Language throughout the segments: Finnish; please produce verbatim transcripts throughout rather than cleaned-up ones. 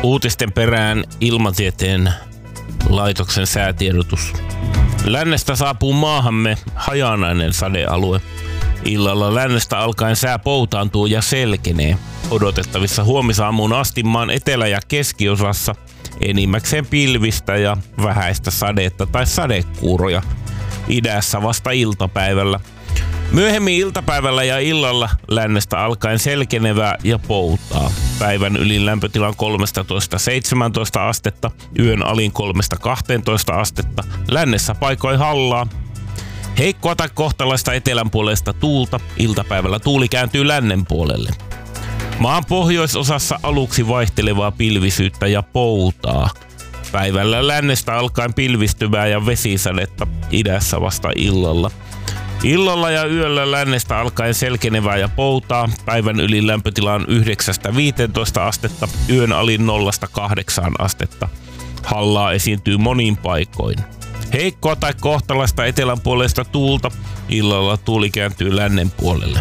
Uutisten perään Ilmatieteen laitoksen säätiedotus. Lännestä saapuu maahamme hajanainen sadealue. Illalla lännestä alkaen sää poutaantuu ja selkenee. Odotettavissa huomisaamuun asti maan etelä- ja keskiosassa enimmäkseen pilvistä ja vähäistä sadetta tai sadekuuroja. Idässä vasta iltapäivällä. Myöhemmin iltapäivällä ja illalla lännestä alkaen selkenevää ja poutaa. Päivän ylin lämpötilan kolmetoista seitsemäntoista astetta, yön alin kolmesta kahteentoista astetta, lännessä paikoin hallaa. Heikkoa tai kohtalaista etelänpuoleista tuulta, iltapäivällä tuuli kääntyy lännen puolelle. Maan pohjoisosassa aluksi vaihtelevaa pilvisyyttä ja poutaa. Päivällä lännestä alkaen pilvistyvää ja vesisadetta, idässä vasta illalla. Illalla ja yöllä lännestä alkaen selkenevää ja poutaa, päivän ylin lämpötila on yhdeksästä viiteentoista astetta, yön alin nollasta kahdeksaan astetta. Hallaa esiintyy monin paikoin. Heikkoa tai kohtalaista etelänpuoleista tuulta, illalla tuuli kääntyy lännen puolelle.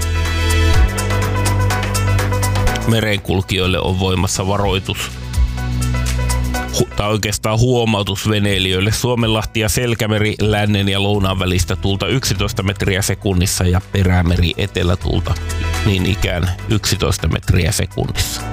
Merenkulkijoille on voimassa varoitus. Tai oikeastaan huomautus veneilijöille. Suomenlahti ja Selkämeri lännen ja lounaan välistä tuulta yksitoista metriä sekunnissa ja Perämeri etelätuulta niin ikään yksitoista metriä sekunnissa.